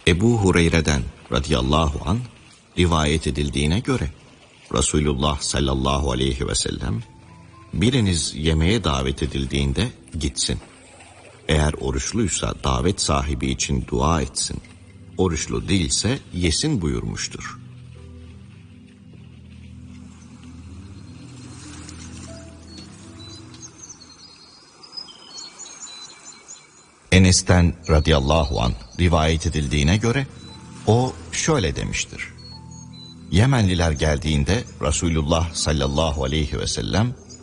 Ebu Hureyre'den radıyallahu anh rivayet edildiğine göre Resulullah sallallahu aleyhi ve sellem biriniz yemeğe davet edildiğinde gitsin. Eğer oruçluysa davet sahibi için dua etsin. Oruçlu değilse yesin buyurmuştur. Enes'ten radıyallahu anh rivayet edildiğine göre o şöyle demiştir. Yemenliler geldiğinde Resulullah sallallahu aleyhi ve sellem